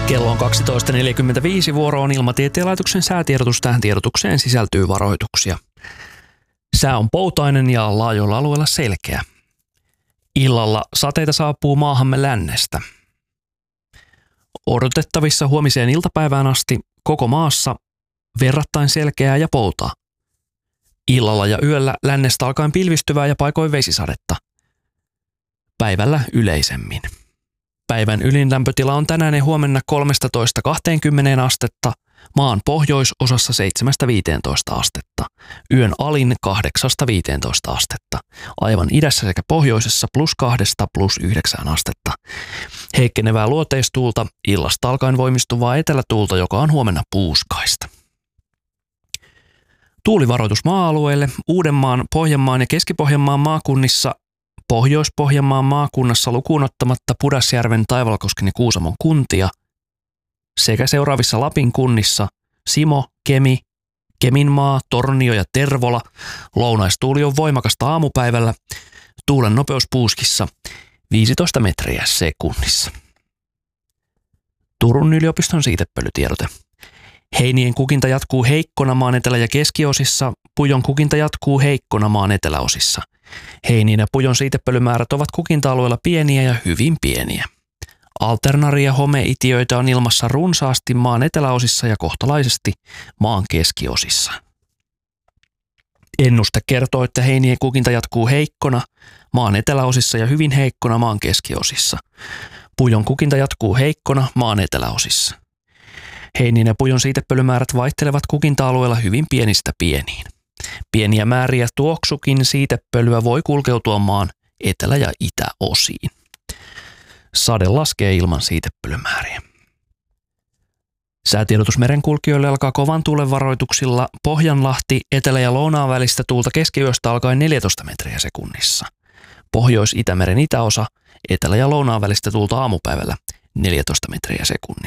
Kello on 12.45, vuoro on Ilmatieteen laitoksen säätiedotus. Tähän tiedotukseen sisältyy varoituksia. Sää on poutainen ja laajoilla alueilla selkeä. Illalla sateita saapuu maahamme lännestä. Odotettavissa huomiseen iltapäivään asti koko maassa verrattain selkeää ja poutaa. Illalla ja yöllä lännestä alkaen pilvistyvää ja paikoin vesisadetta. Päivällä yleisemmin. Päivän ylin lämpötila on tänään ja huomenna 13–20 astetta, maan pohjoisosassa 7–15 astetta, yön alin 8–15 astetta, aivan idässä sekä pohjoisessa +2–+9 astetta. Heikkenevää luoteistuulta, illasta alkaen voimistuvaa etelätuulta, joka on huomenna puuskaista. Tuulivaroitus maa-alueille Uudenmaan, Pohjanmaan ja Keski-Pohjanmaan maakunnissa, Pohjois-Pohjanmaan maakunnassa lukuun ottamatta Pudasjärven, Taivalkosken ja Kuusamon kuntia sekä seuraavissa Lapin kunnissa Simo, Kemi, Keminmaa, Tornio ja Tervola. Lounaistuuli on voimakasta aamupäivällä, tuulen nopeus puuskissa 15 metriä sekunnissa. Turun yliopiston siitepölytiedote. Heinien kukinta jatkuu heikkona maan etelä- ja keskiosissa, pujon kukinta jatkuu heikkona maan eteläosissa. Heinien ja pujon siitepölymäärät ovat kukinta-alueella pieniä ja hyvin pieniä. Alternaria homeitiöitä on ilmassa runsaasti maan eteläosissa ja kohtalaisesti maan keskiosissa. Ennuste kertoo, että heinien kukinta jatkuu heikkona maan eteläosissa ja hyvin heikkona maan keskiosissa. Pujon kukinta jatkuu heikkona maan eteläosissa. Heinien ja pujon siitepölymäärät vaihtelevat kukinta-alueella hyvin pienistä pieniin. Pieniä määriä tuoksukin siitepölyä voi kulkeutua maan etelä- ja itäosiin. Sade laskee ilman siitepölymääriä. Säätiedotus merenkulkijoille alkaa kovan tuulen varoituksilla. Pohjanlahti, etelä- ja lounaan välistä tuulta keskiyöstä alkaen 14 metriä sekunnissa. Pohjois-Itämeren itäosa, etelä- ja lounaan välistä tuulta aamupäivällä 14 metriä sekunnissa.